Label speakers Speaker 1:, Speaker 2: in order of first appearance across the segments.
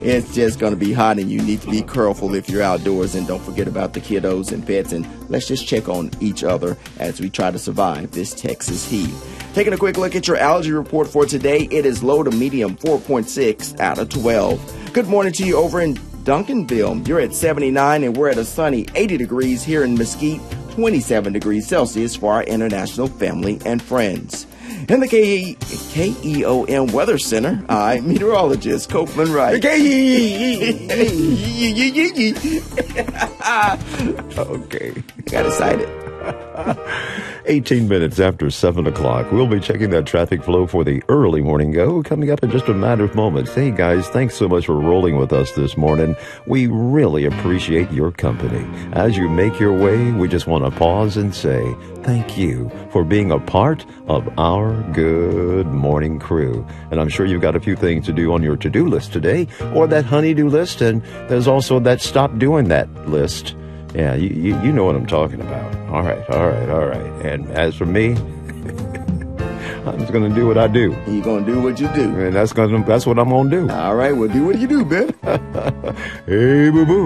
Speaker 1: It's just going to be hot, and you need to be careful if you're outdoors. And don't forget about the kiddos and pets. And let's just check on each other as we try to survive this Texas heat. Taking a quick look at your allergy report for today. It is low to medium, 4.6 out of 12. Good morning to you over in Duncanville. You're at 79, and we're at a sunny 80 degrees here in Mesquite, 27 degrees Celsius for our international family and friends. In the KEOM Weather Center, I'm meteorologist Copeland Wright. Okay, got excited.
Speaker 2: 18 minutes after 7 o'clock. We'll be checking that traffic flow for the early morning go coming up in just a matter of moments. Hey, guys, thanks so much for rolling with us this morning. We really appreciate your company. As you make your way, we just want to pause and say thank you for being a part of our good morning crew. And I'm sure you've got a few things to do on your to-do list today, or that honey-do list, and there's also that stop doing that list. Yeah, you know what I'm talking about. All right. And as for me, I'm just going to do what I do.
Speaker 1: You're going to do what you do.
Speaker 2: And that's what I'm going to do.
Speaker 1: All right, well, do what you do, baby.
Speaker 2: Hey, boo-boo.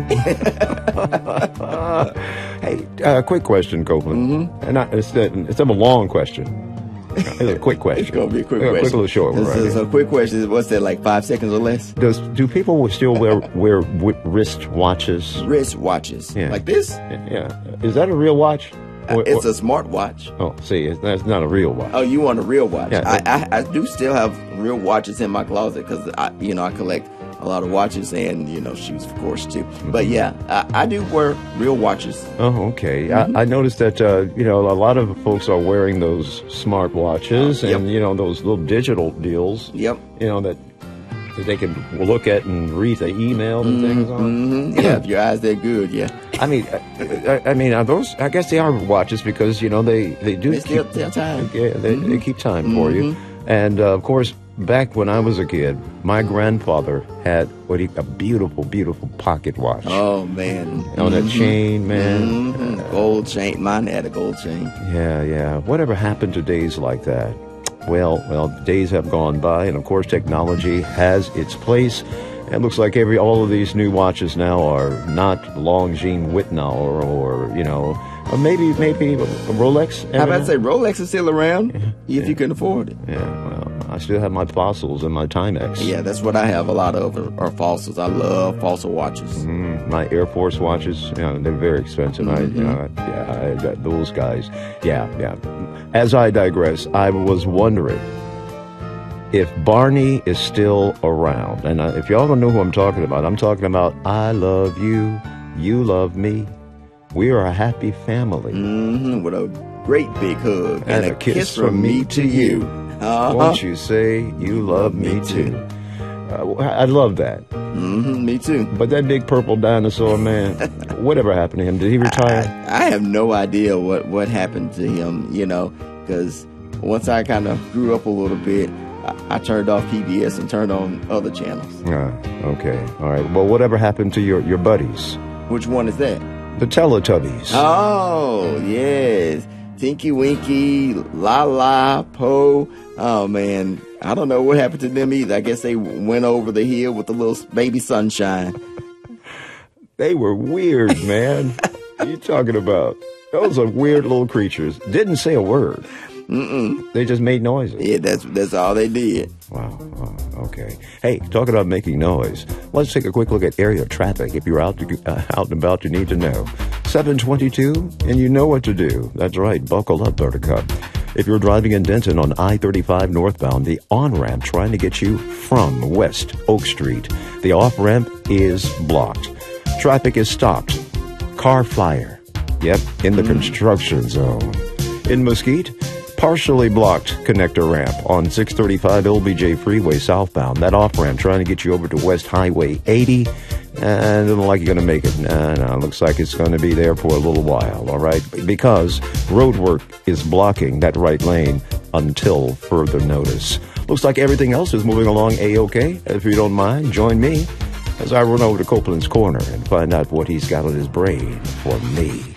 Speaker 2: Hey, quick question, Copeland. And it's a long question. It's a quick question.
Speaker 1: It's going to be a quick question.
Speaker 2: Quick little short one, right?
Speaker 1: This is a quick question. What's that, like 5 seconds or less?
Speaker 2: Do people still wear wrist watches?
Speaker 1: Wrist watches.
Speaker 2: Yeah.
Speaker 1: Like this?
Speaker 2: Yeah. Is that a real watch?
Speaker 1: It's a smart watch.
Speaker 2: Oh, see, that's not a real watch.
Speaker 1: Oh, you want a real watch?
Speaker 2: Yeah.
Speaker 1: I do still have real watches in my closet because I collect a lot of watches and shoes, of course, too. But yeah, I do wear real watches.
Speaker 2: Oh, okay. I noticed that a lot of folks are wearing those smart watches and those little digital deals.
Speaker 1: Yep.
Speaker 2: That they can look at and read the email and things on.
Speaker 1: Yeah, if your eyes that good, yeah.
Speaker 2: I mean, are those? I guess they are watches because they do.
Speaker 1: They still tell time.
Speaker 2: Yeah, they keep time for you. And of course, back when I was a kid, my grandfather had a beautiful, beautiful pocket watch.
Speaker 1: Oh man!
Speaker 2: On that chain, man.
Speaker 1: Gold chain. Mine had a gold chain.
Speaker 2: Yeah. Whatever happened to days like that? Well, days have gone by, and of course, technology has its place. It looks like all of these new watches now are not Longines Wittnauer or maybe a Rolex.
Speaker 1: How about to say Rolex is still around if you can afford it?
Speaker 2: Yeah, well, I still have my Fossils and my Timex.
Speaker 1: Yeah, that's what I have a lot of are Fossils. I love fossil watches.
Speaker 2: My Air Force watches, they're very expensive. Those guys. Yeah. As I digress, I was wondering if Barney is still around. And if y'all don't know who I'm talking about I love you, you love me. We are a happy family.
Speaker 1: With a great big hug and a kiss from me to you.
Speaker 2: Won't you say you love me too? I love that.
Speaker 1: Me too.
Speaker 2: But that big purple dinosaur, man, whatever happened to him? Did he retire?
Speaker 1: I have no idea what happened to him, because once I kind of grew up a little bit, I turned off PBS and turned on other channels.
Speaker 2: Okay. All right. Well, whatever happened to your buddies?
Speaker 1: Which one is that?
Speaker 2: The Teletubbies.
Speaker 1: Oh, yes. Tinky Winky, La, Po. Oh, man. I don't know what happened to them either. I guess they went over the hill with the little baby sunshine.
Speaker 2: They were weird, man. What are you talking about? Those are weird little creatures. Didn't say a word. They just made noises.
Speaker 1: Yeah, that's all they did.
Speaker 2: Wow. Okay. Hey, talking about making noise, let's take a quick look at area traffic. If you're out and about, you need to know. 722, and you know what to do. That's right. Buckle up, Buttercup. If you're driving in Denton on I-35 northbound, the on-ramp trying to get you from West Oak Street, the off-ramp is blocked. Traffic is stopped. Car fire. Yep, in the construction zone. In Mesquite, partially blocked connector ramp on 635 LBJ Freeway southbound. That off-ramp trying to get you over to West Highway 80. And doesn't like you're going to make it. No, looks like it's going to be there for a little while, all right? Because road work is blocking that right lane until further notice. Looks like everything else is moving along A-OK. If you don't mind, join me as I run over to Copeland's Corner and find out what he's got on his brain for me.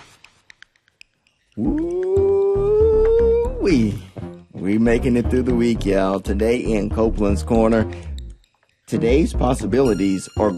Speaker 1: We making it through the week, y'all. Today in Copeland's Corner, Today's possibilities are